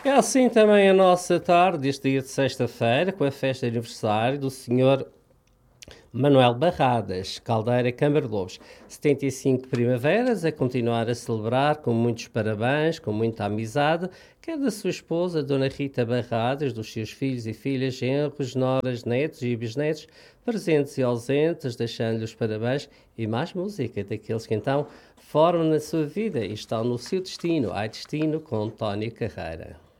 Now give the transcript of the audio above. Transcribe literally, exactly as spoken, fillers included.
É assim também a nossa tarde, este dia de sexta-feira, com a festa de aniversário do senhor Manuel Barradas, Caldeira Câmara de Lobos. setenta e cinco primaveras a continuar a celebrar com muitos parabéns, com muita amizade, quer da sua esposa, Dona Rita Barradas, dos seus filhos e filhas, genros, noras, netos e bisnetos, presentes e ausentes, deixando-lhe os parabéns e mais música daqueles que então formam na sua vida e estão no seu destino. Ai destino com António Carreira.